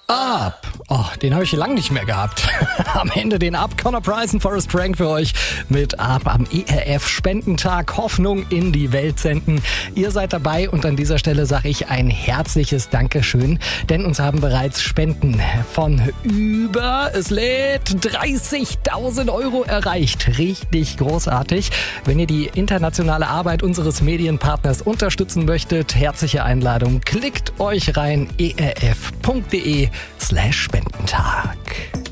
Up. Oh, den habe ich lange nicht mehr gehabt. Am Ende den Up. Conor Price und Forrest Frank für euch mit Up am ERF-Spendentag. Hoffnung in die Welt senden. Ihr seid dabei und an dieser Stelle sage ich ein herzliches Dankeschön, denn uns haben bereits Spenden von es lädt 30.000 Euro erreicht. Richtig großartig. Wenn ihr die internationale Arbeit unseres Medienpartners unterstützen möchtet, herzliche Einladung. Klickt euch rein erf.de/Spendentag.